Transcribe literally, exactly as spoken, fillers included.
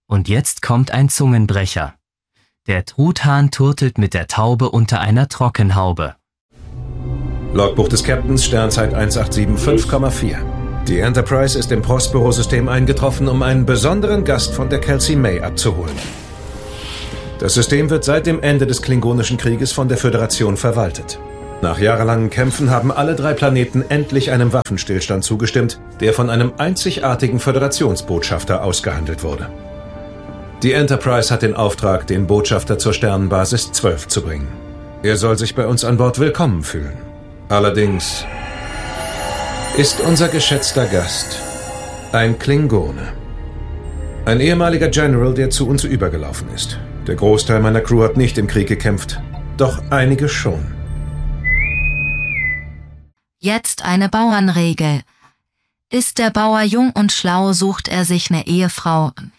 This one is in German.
Und jetzt kommt ein Zungenbrecher. Der Truthahn turtelt mit der Taube unter einer Trockenhaube. Logbuch des Captains, Sternzeit eins acht sieben fünf Komma vier. Die Enterprise ist im Prospero-System eingetroffen, um einen besonderen Gast von der Kelsey May abzuholen. Das System wird seit dem Ende des Klingonischen Krieges von der Föderation verwaltet. Nach jahrelangen Kämpfen haben alle drei Planeten endlich einem Waffenstillstand zugestimmt, der von einem einzigartigen Föderationsbotschafter ausgehandelt wurde. Die Enterprise hat den Auftrag, den Botschafter zur Sternenbasis zwölf zu bringen. Er soll sich bei uns an Bord willkommen fühlen. Allerdings ist unser geschätzter Gast ein Klingone. Ein ehemaliger General, der zu uns übergelaufen ist. Der Großteil meiner Crew hat nicht im Krieg gekämpft, doch einige schon. Jetzt eine Bauernregel. Ist der Bauer jung und schlau, sucht er sich eine Ehefrau.